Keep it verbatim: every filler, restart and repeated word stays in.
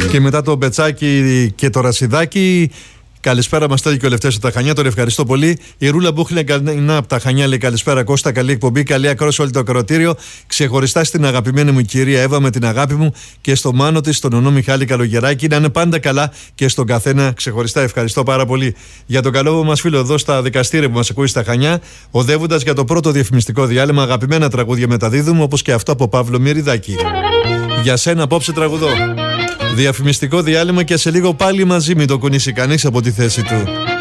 Και μετά το Μπετσάκι και το Ρασιδάκι. Καλησπέρα, μας στέλνει και ο Λευτέρης από τα Χανιά, τον ευχαριστώ πολύ. Η Ρούλα Μπούχλια από τα Χανιά λέει καλησπέρα Κώστα, καλή εκπομπή, καλή ακρόαση όλο το ακροατήριο. Ξεχωριστά στην αγαπημένη μου κυρία Εύα με την αγάπη μου και στο μάνο της, τον ονό Μιχάλη Καλογεράκη. Να είναι πάντα καλά και στον καθένα ξεχωριστά. Ευχαριστώ πάρα πολύ. Για τον καλό μας φίλο εδώ στα δικαστήρια που μας ακούει στα Χανιά, οδεύοντας για το πρώτο διαφημιστικό διάλειμμα, αγαπημένα τραγούδια μεταδίδουμε όπως και αυτό από Παύλο Μυριδάκη. Για σένα απόψε τραγουδό. Διαφημιστικό διάλειμμα και σε λίγο πάλι μαζί, μην το κουνήσει κανείς από τη θέση του.